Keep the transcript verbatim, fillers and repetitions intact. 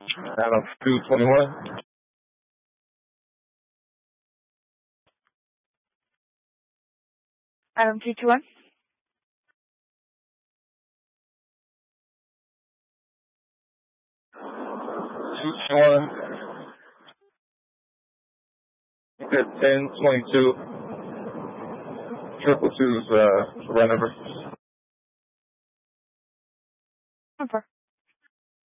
Adam two twenty-one. Adam two two one. two twenty-one. You said ten twenty-two. Triple two's uh, run number. Number.